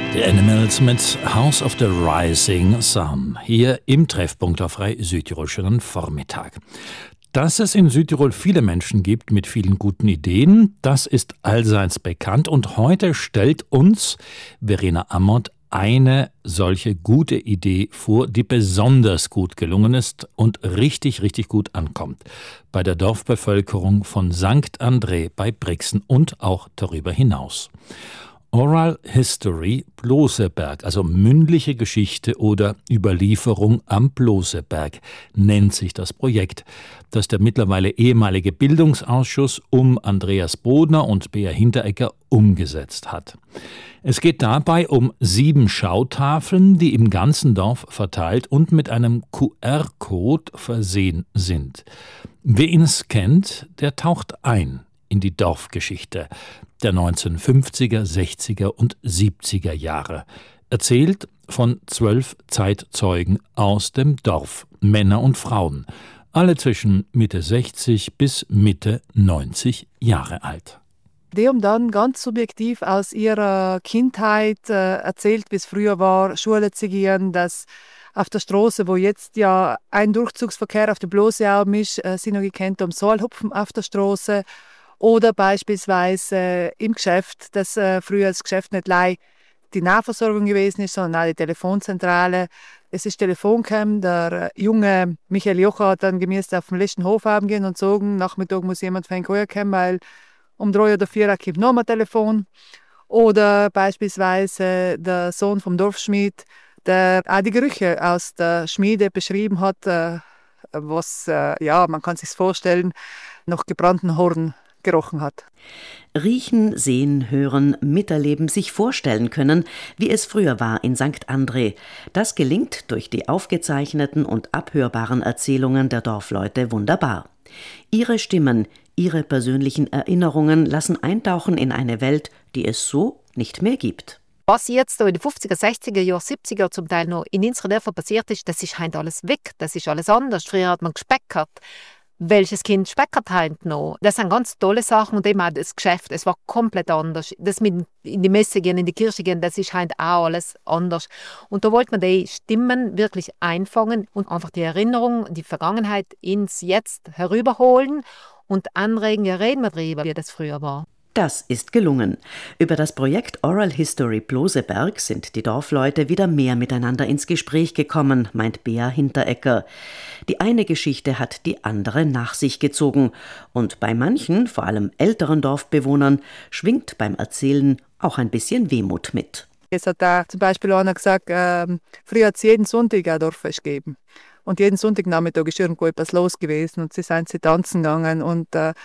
The Animals mit House of the Rising Sun. Hier im Treffpunkt auf Frei Südtirol. Schönen Vormittag. Dass es in Südtirol viele Menschen gibt mit vielen guten Ideen, das ist allseits bekannt. Und heute stellt uns Verena Amont eine solche gute Idee vor, die besonders gut gelungen ist und richtig gut ankommt. Bei der Dorfbevölkerung von St. André bei Brixen und auch darüber hinaus. Oral History Bloseberg, also mündliche Geschichte oder Überlieferung am Bloseberg, nennt sich das Projekt, das der mittlerweile ehemalige Bildungsausschuss um Andreas Bodner und Bea Hinteregger umgesetzt hat. Es geht dabei um 7 Schautafeln, die im ganzen Dorf verteilt und mit einem QR-Code versehen sind. Wer ihn kennt, der taucht ein in die Dorfgeschichte der 1950er, 60er und 70er Jahre. Erzählt von 12 Zeitzeugen aus dem Dorf, Männer und Frauen, alle zwischen Mitte 60 bis Mitte 90 Jahre alt. Die haben dann ganz subjektiv aus ihrer Kindheit erzählt, wie es früher war, Schule zu gehen, dass auf der Straße, wo jetzt ja ein Durchzugsverkehr auf der Blosealm ist, sie noch gekannt haben, Sohlhupfen auf der Straße. Oder beispielsweise im Geschäft, dass früher das Geschäft nicht allein die Nahversorgung gewesen ist, sondern auch die Telefonzentrale. Es ist Telefon gekommen, der junge Michael Jocher hat dann gemäß auf dem letzten Hof gehen und sagen, Nachmittag muss jemand von Heuer kommen, weil um 3 oder 4 Uhr kommt noch mal Telefon. Oder beispielsweise der Sohn vom Dorfschmied, der auch die Gerüche aus der Schmiede beschrieben hat, was, man kann sich vorstellen, nach gebrannten Horn gerochen hat. Riechen, sehen, hören, miterleben, sich vorstellen können, wie es früher war in St. André. Das gelingt durch die aufgezeichneten und abhörbaren Erzählungen der Dorfleute wunderbar. Ihre Stimmen, ihre persönlichen Erinnerungen lassen eintauchen in eine Welt, die es so nicht mehr gibt. Was jetzt in den 50er, 60er Jahren, 70er zum Teil noch in unseren Dörfern passiert ist, das ist heute alles weg, das ist alles anders. Früher hat man gespeckert. Welches Kind speckert heute noch? Das sind ganz tolle Sachen und eben auch das Geschäft, es war komplett anders. Das mit in die Messe gehen, in die Kirche gehen, das ist heute auch alles anders. Und da wollte man die Stimmen wirklich einfangen und einfach die Erinnerung, die Vergangenheit ins Jetzt herüberholen und anregen, ja, reden wir darüber, wie das früher war. Das ist gelungen. Über das Projekt Oral History Bloseberg sind die Dorfleute wieder mehr miteinander ins Gespräch gekommen, meint Bea Hinteregger. Die eine Geschichte hat die andere nach sich gezogen. Und bei manchen, vor allem älteren Dorfbewohnern, schwingt beim Erzählen auch ein bisschen Wehmut mit. Es hat da zum Beispiel einer gesagt, früher hat es jeden Sonntag ein Dorffest gegeben. Und jeden Sonntagnachmittag ist irgendwo etwas los gewesen und sie tanzen gegangen und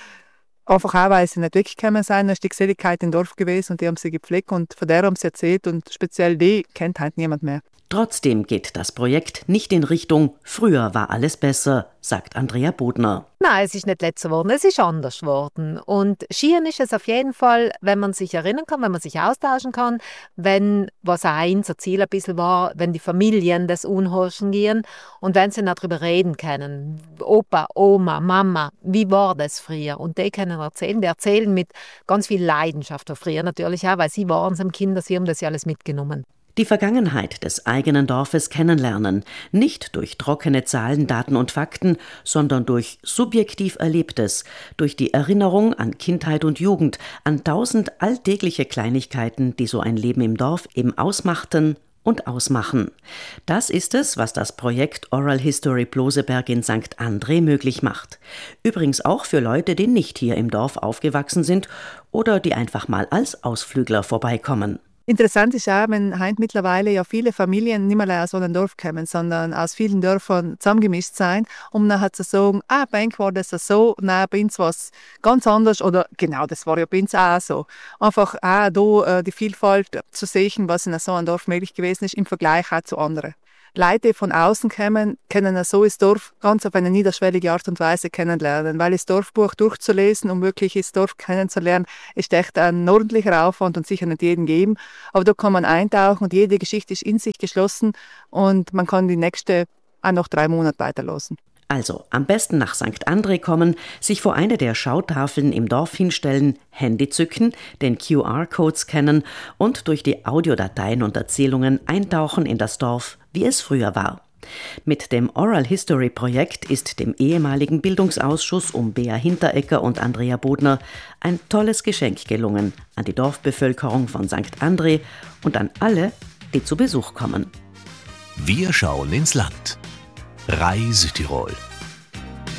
einfach auch, weil sie nicht weggekommen sind, ist die Geselligkeit im Dorf gewesen und die haben sie gepflegt und von der haben sie erzählt und speziell die kennt halt niemand mehr. Trotzdem geht das Projekt nicht in Richtung „Früher war alles besser“, sagt Andrea Bodner. Nein, es ist nicht letzter geworden, es ist anders geworden. Und schön ist es auf jeden Fall, wenn man sich erinnern kann, wenn man sich austauschen kann, wenn, was auch unser Ziel ein bisschen war, wenn die Familien das unhorchen gehen und wenn sie noch darüber reden können. Opa, Oma, Mama, wie war das früher? Und die können erzählen, die erzählen mit ganz viel Leidenschaft von früher natürlich auch, weil sie waren es am Kinder, sie haben das ja alles mitgenommen. Die Vergangenheit des eigenen Dorfes kennenlernen, nicht durch trockene Zahlen, Daten und Fakten, sondern durch subjektiv Erlebtes, durch die Erinnerung an Kindheit und Jugend, an 1000 alltägliche Kleinigkeiten, die so ein Leben im Dorf eben ausmachten und ausmachen. Das ist es, was das Projekt Oral History Bloseberg in St. André möglich macht. Übrigens auch für Leute, die nicht hier im Dorf aufgewachsen sind oder die einfach mal als Ausflügler vorbeikommen. Interessant ist auch, wenn heute mittlerweile ja viele Familien nicht mehr aus so einem Dorf kommen, sondern aus vielen Dörfern zusammengemischt sein, um nachher zu sagen, bei uns war das so, nein, bei uns war es ganz anders oder genau, das war ja bei uns auch so. Einfach auch da die Vielfalt zu sehen, was in so einem Dorf möglich gewesen ist, im Vergleich auch zu anderen. Leute, die von außen kommen, können so das Dorf ganz auf eine niederschwellige Art und Weise kennenlernen. Weil das Dorfbuch durchzulesen, um wirklich das Dorf kennenzulernen, ist echt ein ordentlicher Aufwand und sicher nicht jedem geben. Aber da kann man eintauchen und jede Geschichte ist in sich geschlossen und man kann die nächste auch noch 3 Monate weiterlassen. Also am besten nach St. André kommen, sich vor eine der Schautafeln im Dorf hinstellen, Handy zücken, den QR-Code scannen und durch die Audiodateien und Erzählungen eintauchen in das Dorf, wie es früher war. Mit dem Oral History Projekt ist dem ehemaligen Bildungsausschuss um Bea Hinteregger und Andrea Bodner ein tolles Geschenk gelungen an die Dorfbevölkerung von St. André und an alle, die zu Besuch kommen. Wir schauen ins Land. RAI Südtirol.